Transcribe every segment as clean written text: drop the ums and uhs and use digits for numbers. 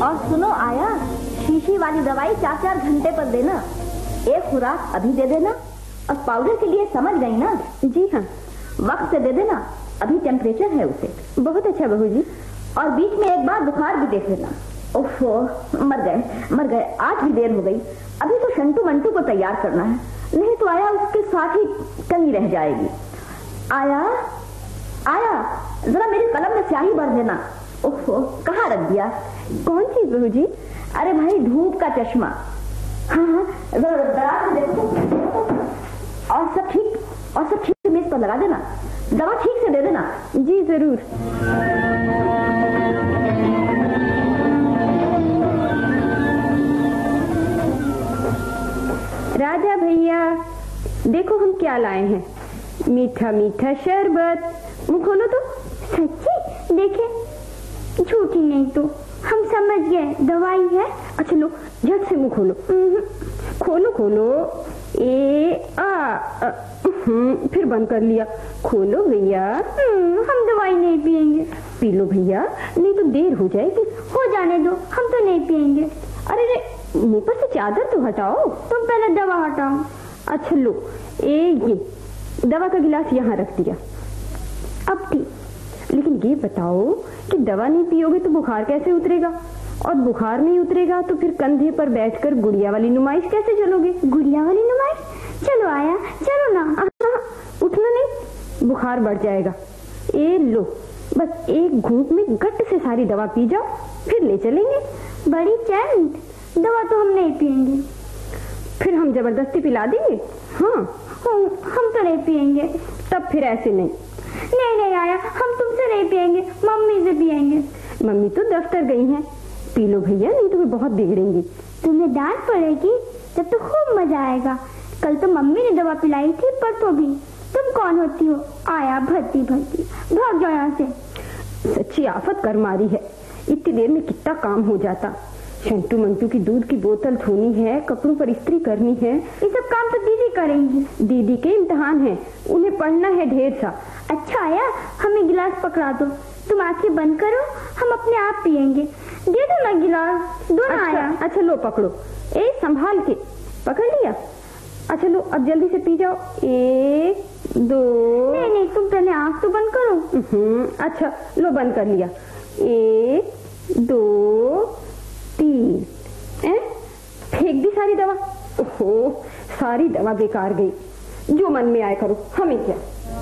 और सुनो आया, शीशी वाली दवाई 4-4 घंटे पर देना। एक खुराक अभी दे देना। और पाउडर के लिए समझ गई ना? जी हाँ। वक्त से दे देना, अभी टेम्परेचर है उसे। बहुत अच्छा बहू जी। और बीच में एक बार बुखार भी देख लेना। ओफो, मर गए, आज भी देर हो गई। अभी तो शंटू मंटू को तैयार करना है, नहीं तो आया उसके साथ ही टंगी रह जाएगी। आया जरा मेरी कलम में स्याही भर देना। ओहो, कहाँ रख दिया? कौन चीज बहू जी? अरे भाई, धूप का चश्मा। हाँ, जरा देखो। और सब ठीक मेज पर लगा देना। दवा ठीक से दे देना। जी जरूर। राजा भैया, देखो हम क्या लाए हैं। मीठा मीठा शरबत। मुंह खोलो तो। सच्ची? देखे, झूठी नहीं तो हम समझ गए दवाई है। अच्छा लो, झट से मुंह खोलो। खोलो। फिर बंद कर लिया। खोलो भैया। हम दवाई नहीं पिएंगे। पी लो भैया, नहीं तो देर हो जाएगी। हो जाने दो, हम तो नहीं पिएंगे। अरे मुंह पर से चादर तो हटाओ। तुम पहले दवा हटाओ। अच्छा लो, ये दवा का गिलास यहाँ रख दिया। अब ठीक, लेकिन ये बताओ कि दवा नहीं पियोगे तो बुखार कैसे उतरेगा? और बुखार नहीं उतरेगा तो फिर कंधे पर बैठकर गुड़िया वाली नुमाइश कैसे चलोगे? गुड़िया वाली नुमाइश? चलो आया, चलो ना। उठना नहीं, बुखार बढ़ जाएगा। ए लो, बस एक घूंट में गट से सारी दवा पी जाओ, फिर ले चलेंगे। बड़ी चैन, दवा तो हम नहीं पिएंगे। फिर हम जबरदस्ती पिला देंगे? हाँ, हम तो नहीं पिएंगे। तब फिर ऐसे नहीं आया, हम तुमसे नहीं पिएंगे, मम्मी से पिएंगे। मम्मी तो दफ्तर गई हैं। पी लो भैया, नहीं तो वे बहुत बिगड़ेंगी। तुम्हें डांट पड़ेगी, तब तो खूब मजा आएगा। कल तो मम्मी ने दवा पिलाई थी, पर तो भी तुम कौन होती हो? आया भर्ती भाग जाओ यहाँ से। सच्ची आफत कर मारी है। इतनी देर में कितना काम हो जाता। शंटू मंटू की दूध की बोतल धोनी है, कपड़ों पर इस्त्री करनी है। ये सब काम तो दीदी करेंगी। दीदी के इम्तिहान है, उन्हें पढ़ना है ढेर सा। अच्छा आया, हमें गिलास पकड़ा दो। तुम आंखें बंद करो, हम अपने आप पिएंगे। दे दो ना गिलास। दो ना आया। अच्छा लो पकड़ो। संभाल के पकड़ लिया। अच्छा लो, अब जल्दी से पी जाओ। 1 2। नहीं, तुम पहले आंख तो बंद करो। अच्छा लो, बंद कर लिया। 1 2 3। फेंक दी सारी दवा। ओहो, सारी दवा बेकार गई। जो मन में आए करो, हमें क्या।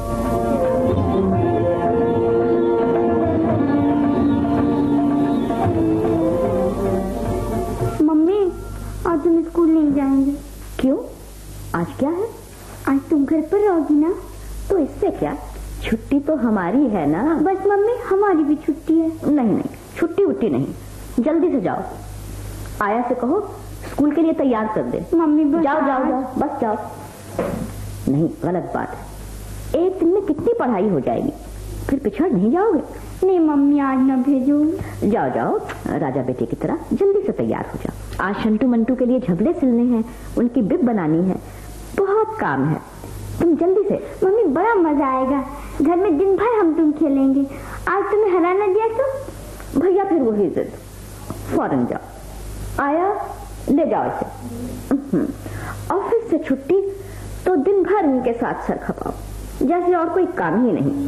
मम्मी, आज हम स्कूल नहीं जाएंगे। क्यों? आज क्या है? आज तुम घर पर रहोगी ना? तो इससे क्या, छुट्टी तो हमारी है ना। बस मम्मी, हमारी भी छुट्टी है। नहीं, छुट्टी उट्टी नहीं, जल्दी से जाओ। आया से कहो स्कूल के लिए तैयार कर दे। मम्मी बस जाओ, बस जाओ। नहीं, गलत बात है। एक दिन में कितनी पढ़ाई हो जाएगी, फिर पिछड़ नहीं जाओगे? नहीं मम्मी, आज ना भेजो। जाओ, राजा बेटे की तरह जल्दी से तैयार हो जाओ। आज शंटू मंटू के लिए झबले सिलने हैं, उनकी बिब बनानी है, बहुत काम है। तुम जल्दी से। मम्मी, बड़ा मजा आएगा, घर में दिन भर हम तुम खेलेंगे। आज तुम्हें हरा न दिया तो भैया फिर वही जिद। फौरन जाओ। आया, ले जाओ इसे। ऑफिस से छुट्टी तो दिन भर उनके साथ सर खपाओ, जैसे और कोई काम ही नहीं।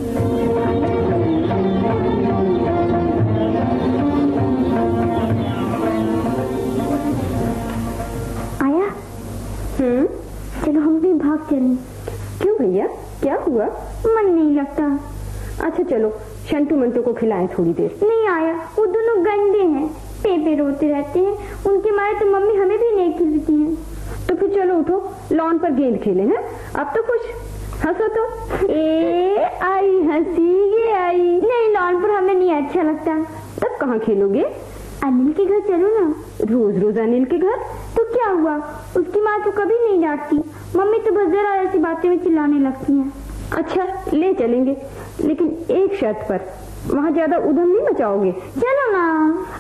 आया, चलो हम भी भाग चलें। क्यों भैया, क्या हुआ? मन नहीं लगता। अच्छा चलो, शंटू मंटू को खिलाएं थोड़ी देर। नहीं आया, वो दोनों गंदे हैं, पेपे रोते रहते हैं। उनके मारे तो मम्मी हमें भी नहीं खिलाती हैं। तो फिर चलो उठो, लॉन पर गेंद खेलें। हैं अब तो खुश, हंसो तो। आई हंसी, ये आई। नहीं, लॉन पर हमें नहीं अच्छा लगता। तब कहाँ खेलोगे? अनिल के घर चलो ना। रोज रोज अनिल के घर? तो क्या हुआ, उसकी माँ तो कभी नहीं डांटती। मम्मी तो बस जरा ऐसी बातें में चिल्लाने लगती हैं। अच्छा ले चलेंगे, लेकिन एक शर्त पर। वहाँ ज्यादा उधम नहीं मचाओगे? चलो ना।